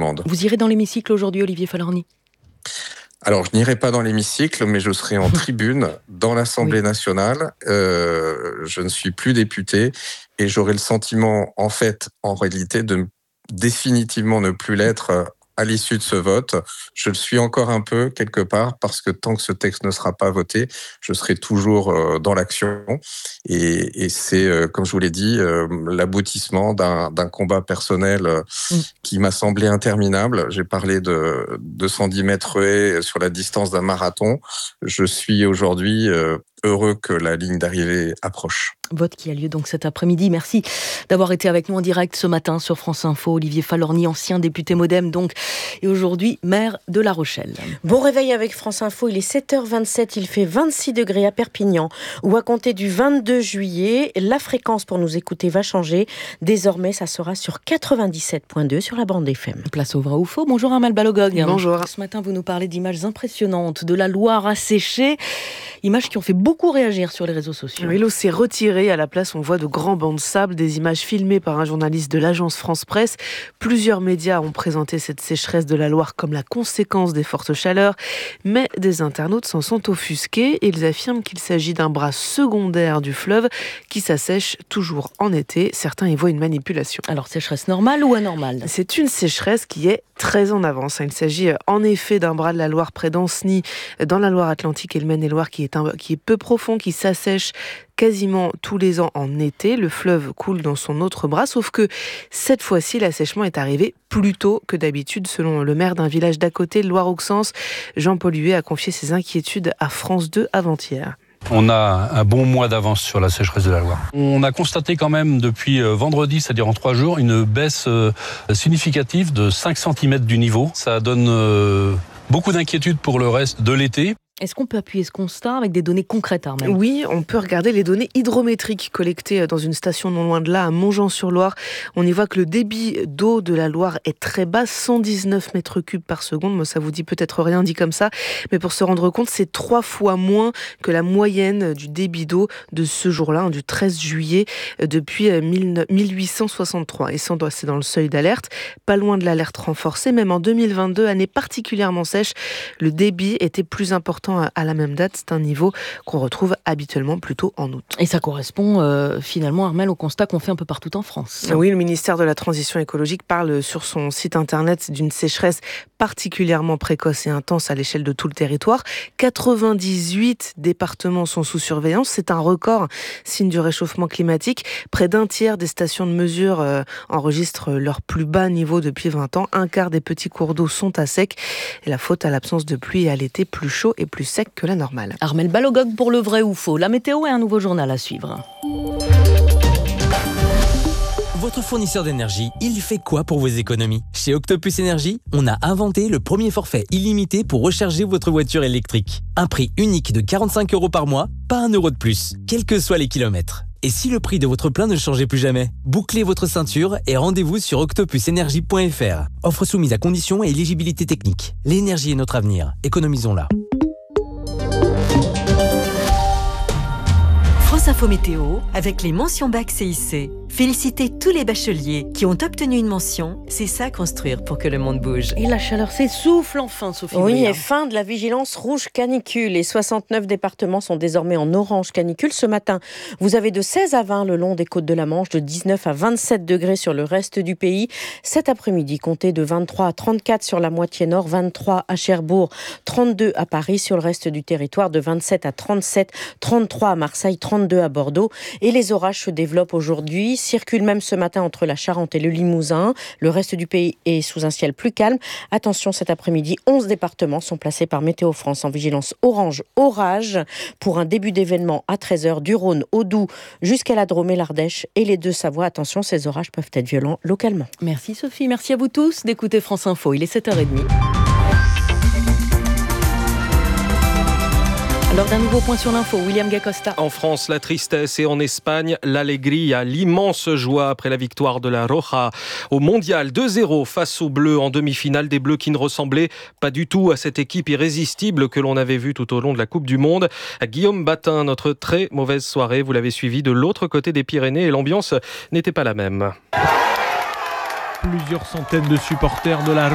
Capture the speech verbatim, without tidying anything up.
demande. Vous irez dans l'hémicycle aujourd'hui, Olivier Falorni ? Alors, je n'irai pas dans l'hémicycle, mais je serai en tribune dans l'Assemblée Oui. nationale. Euh, je ne suis plus député et j'aurai le sentiment, en fait, en réalité, de définitivement ne plus l'être à l'issue de ce vote. Je le suis encore un peu, quelque part, parce que tant que ce texte ne sera pas voté, je serai toujours euh, dans l'action. Et, et c'est, euh, comme je vous l'ai dit, euh, l'aboutissement d'un, d'un combat personnel euh, mm. qui m'a semblé interminable. J'ai parlé de deux cent dix mètres haies sur la distance d'un marathon. Je suis aujourd'hui euh, heureux que la ligne d'arrivée approche. Vote qui a lieu donc cet après-midi. Merci d'avoir été avec nous en direct ce matin sur France Info. Olivier Falorni, ancien député Modem donc, et aujourd'hui maire de La Rochelle. Bon réveil avec France Info, il est sept heures vingt-sept, il fait vingt-six degrés à Perpignan, où à compter du vingt-deux juillet, la fréquence pour nous écouter va changer. Désormais, ça sera sur quatre-vingt-dix-sept virgule deux sur la bande F M. Place au vrai ou faux. Bonjour Armelle Balogog. Bonjour. Ce matin, vous nous parlez d'images impressionnantes de la Loire asséchée, images qui ont fait beaucoup réagir sur les réseaux sociaux. Oui, l'eau s'est retirée. À la place, on voit de grands bancs de sable, des images filmées par un journaliste de l'agence France Presse. Plusieurs médias ont présenté cette sécheresse de la Loire comme la conséquence des fortes chaleurs, mais des internautes s'en sont offusqués et ils affirment qu'il s'agit d'un bras secondaire du fleuve qui s'assèche toujours en été. Certains y voient une manipulation. Alors, sécheresse normale ou anormale ? C'est une sécheresse qui est très en avance. Il s'agit en effet d'un bras de la Loire près d'Ancenis, dans la Loire-Atlantique et le Maine-et-Loire, qui est, un, qui est peu profond, qui s'assèche quasiment tous les ans en été. Le fleuve coule dans son autre bras, sauf que cette fois-ci, l'assèchement est arrivé plus tôt que d'habitude. Selon le maire d'un village d'à côté, de Loire-Auxances, Jean-Paul Huet a confié ses inquiétudes à France deux avant-hier. On a un bon mois d'avance sur la sécheresse de la Loire. On a constaté quand même depuis vendredi, c'est-à-dire en trois jours, une baisse significative de cinq centimètres du niveau. Ça donne beaucoup d'inquiétudes pour le reste de l'été. Est-ce qu'on peut appuyer ce constat avec des données concrètes, Armelle ? Oui, on peut regarder les données hydrométriques collectées dans une station non loin de là, à Montjean-sur-Loire. On y voit que le débit d'eau de la Loire est très bas, cent dix-neuf mètres cubes par seconde. Moi, ça vous dit peut-être rien dit comme ça, mais pour se rendre compte, c'est trois fois moins que la moyenne du débit d'eau de ce jour-là, du treize juillet, depuis mille huit cent soixante-trois. Et ça, c'est dans le seuil d'alerte, pas loin de l'alerte renforcée. Même en deux mille vingt-deux, année particulièrement sèche, le débit était plus important à la même date. C'est un niveau qu'on retrouve habituellement plutôt en août. Et ça correspond euh, finalement, Armelle, au constat qu'on fait un peu partout en France. Oui, le ministère de la Transition écologique parle sur son site internet d'une sécheresse particulièrement précoce et intense à l'échelle de tout le territoire. quatre-vingt-dix-huit départements sont sous surveillance. C'est un record, signe du réchauffement climatique. Près d'un tiers des stations de mesure euh, enregistrent leur plus bas niveau depuis vingt ans. Un quart des petits cours d'eau sont à sec. Et la faute à l'absence de pluie et à l'été plus chaud et plus sec que la normale. Armelle Balogog pour le vrai ou faux. La météo et un nouveau journal à suivre. Votre fournisseur d'énergie, il fait quoi pour vos économies ? Chez Octopus Énergie, on a inventé le premier forfait illimité pour recharger votre voiture électrique. Un prix unique de quarante-cinq euros par mois, pas un euro de plus, quels que soient les kilomètres. Et si le prix de votre plein ne changeait plus jamais ? Bouclez votre ceinture et rendez-vous sur octopus énergie point f r. Offre soumise à conditions et éligibilité technique. L'énergie est notre avenir, économisons-la. France Info Météo avec les mentions bac C I C. Félicitez tous les bacheliers qui ont obtenu une mention. C'est ça construire pour que le monde bouge. Et la chaleur s'essouffle enfin, Sophie. Oui, Bouillard. et fin de la vigilance rouge canicule. Les soixante-neuf départements sont désormais en orange canicule. Ce matin, vous avez de seize à vingt le long des côtes de la Manche, de dix-neuf à vingt-sept degrés sur le reste du pays. Cet après-midi, comptez de vingt-trois à trente-quatre sur la moitié nord, vingt-trois à Cherbourg, trente-deux à Paris. Sur le reste du territoire, de vingt-sept à trente-sept, trente-trois à Marseille, trente-deux à Bordeaux. Et les orages se développent aujourd'hui. Circule même ce matin entre la Charente et le Limousin. Le reste du pays est sous un ciel plus calme. Attention, cet après-midi, onze départements sont placés par Météo France en vigilance orange orage pour un début d'événement à treize heures du Rhône au Doubs jusqu'à la Drôme et l'Ardèche et les Deux-Savoies. Attention, ces orages peuvent être violents localement. Merci Sophie, merci à vous tous d'écouter France Info. Il est sept heures trente. Lors d'un nouveau point sur l'info, William Gacosta. En France, la tristesse et en Espagne, l'allegria, l'immense joie après la victoire de la Roja au mondial deux zéro face aux Bleus en demi-finale. Des Bleus qui ne ressemblaient pas du tout à cette équipe irrésistible que l'on avait vue tout au long de la Coupe du Monde. Guillaume Batin, notre très mauvaise soirée, vous l'avez suivi de l'autre côté des Pyrénées et l'ambiance n'était pas la même. Plusieurs centaines de supporters de la